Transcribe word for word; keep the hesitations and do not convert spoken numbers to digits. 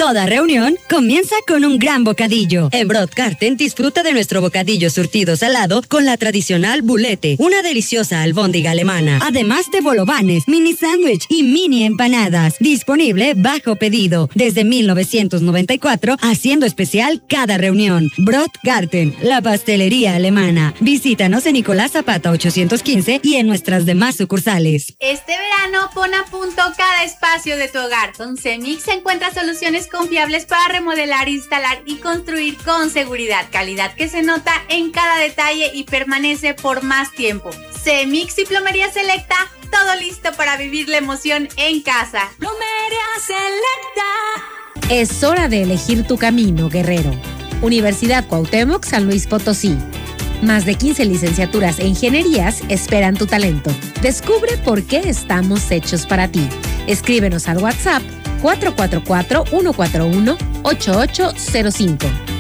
Toda reunión comienza con un gran bocadillo. En Brotgarten disfruta de nuestro bocadillo surtido salado con la tradicional bulete, una deliciosa albóndiga alemana, además de bolovanes, mini sándwich y mini empanadas. Disponible bajo pedido desde mil novecientos noventa y cuatro, haciendo especial cada reunión. Brotgarten, la pastelería alemana. Visítanos en Nicolás Zapata ochocientos quince y en nuestras demás sucursales. Este verano pon a punto cada espacio de tu hogar. Con Cemix encuentras soluciones confiables para remodelar, instalar y construir con seguridad, calidad que se nota en cada detalle y permanece por más tiempo. Cemix y Plomería Selecta, todo listo para vivir la emoción en casa. Plomería Selecta. Es hora de elegir tu camino, guerrero. Universidad Cuauhtémoc San Luis Potosí. Más de quince licenciaturas e ingenierías esperan tu talento. Descubre por qué estamos hechos para ti. Escríbenos al WhatsApp cuatro cuatro cuatro, uno cuatro uno, ocho ocho cero cinco.